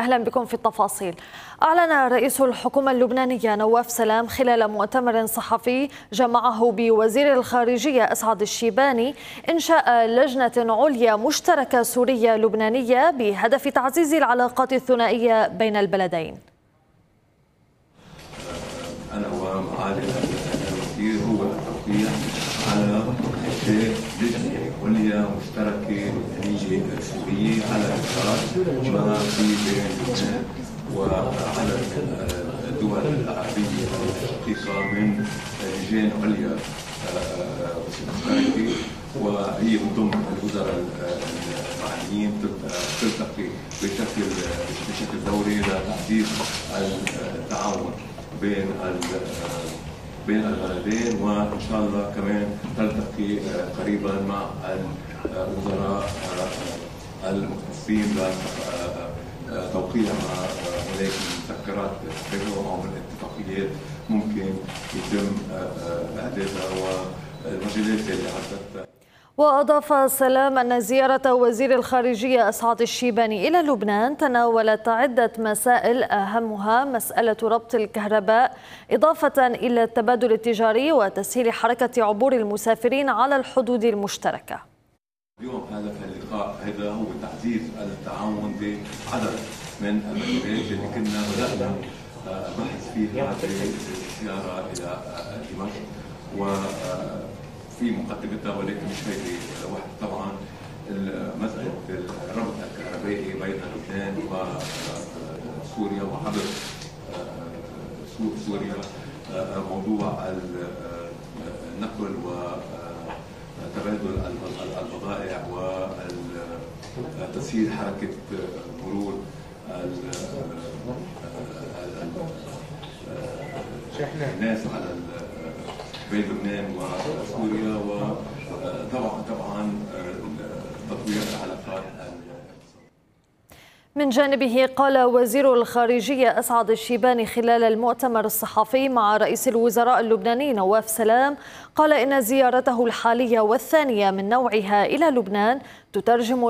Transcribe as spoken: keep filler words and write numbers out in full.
أهلا بكم في التفاصيل. أعلن رئيس الحكومة اللبنانية نواف سلام خلال مؤتمر صحفي جمعه بوزير الخارجية أسعد الشيباني إنشاء لجنة عليا مشتركة سورية لبنانية بهدف تعزيز العلاقات الثنائية بين البلدين. أنا ومعالي الوزير هو التوقيع على إنشاء لجنة عليا مشتركة لبنانية سورية على إطار ما في بين لبنان وعدد الدول العربية الشقيقة من لجان عليا مشتركة، وهي بتضم الوزراء المعنيين تلتقي بشكل بشكل دوري لتعزيز التعاون بين بين البلدين، وان شاء الله كمان تلتقي قريبا مع الوزراء المختصين لتوقيع هناك مذكرات تفاهم او من اتفاقيات ممكن يتم اعدادها والمجالات اللي عدتها. وأضاف سلام أن زيارة وزير الخارجية أسعد الشيباني إلى لبنان تناولت عدة مسائل أهمها مسألة ربط الكهرباء، إضافة إلى التبادل التجاري وتسهيل حركة عبور المسافرين على الحدود المشتركة. اليوم هذا اللقاء هذا هو تعزيز التعاون بعدد من المجالات اللي كنا بدأنا بحث فيها في الزيارة إلى دمشق، و في مقدمتها ولكن مش هيدي لوحدها. طبعا مسألة الربط الكهربائي بين لبنان وسوريا وعبر سوريا، موضوع النقل وتبادل البضائع وتسهيل حركة مرور الناس على بين لبنان وسوريا، وطبعا طبعا تطوير العلاقات. من جانبه قال وزير الخارجية أسعد الشيباني خلال المؤتمر الصحفي مع رئيس الوزراء اللبناني نواف سلام، قال إن زيارته الحالية والثانية من نوعها إلى لبنان تترجم